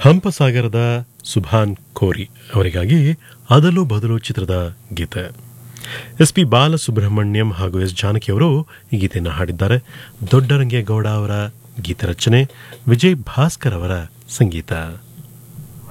ಹಂಪಸಾಗರದ ಸುಭಾನ್ ಕೋರಿ ಅವರಿಗಾಗಿ ಅದಲು ಬದಲು ಚಿತ್ರದ ಗೀತೆ. ಎಸ್.ಪಿ. ಬಾಲಸುಬ್ರಹ್ಮಣ್ಯಂ ಹಾಗೂ ಎಸ್. ಜಾನಕಿ ಅವರು ಈ ಗೀತೆಯನ್ನು ಹಾಡಿದ್ದಾರೆ. ದೊಡ್ಡರಂಗೇಗೌಡ ಅವರ ಗೀತ ರಚನೆ, ವಿಜಯ್ ಭಾಸ್ಕರ್ ಅವರ ಸಂಗೀತ.